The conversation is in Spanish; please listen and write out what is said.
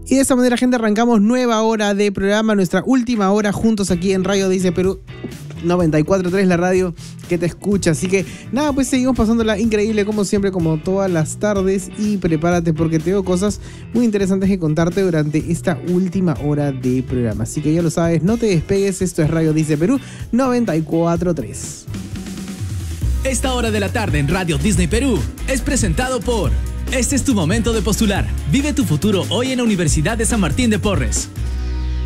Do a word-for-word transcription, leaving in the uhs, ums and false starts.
Y de esta manera, gente, arrancamos nueva hora de programa, nuestra última hora juntos aquí en Radio Dice Perú noventa y cuatro punto tres, la radio que te escucha. Así que nada, pues seguimos pasándola increíble como siempre, como todas las tardes. Y prepárate porque tengo cosas muy interesantes que contarte durante esta última hora de programa. Así que ya lo sabes, no te despegues. Esto es Radio Dice Perú noventa y cuatro punto tres. Esta hora de la tarde en Radio Disney Perú es presentado por... Este es tu momento de postular. Vive tu futuro hoy en la Universidad de San Martín de Porres.